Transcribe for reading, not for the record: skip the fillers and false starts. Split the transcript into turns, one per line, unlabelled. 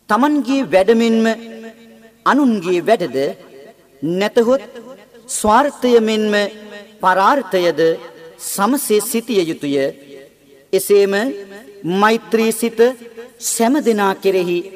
තමන්ගේ වැඩමෙන්ම අනුන්ගේ වැඩද නැතහොත් ස්වාර්ථය මෙන්ම පරාර්ථයද සමසේ සිටිය යුතුය. එසේම මෛත්‍රී සිත සෑම දෙනා කෙරෙහි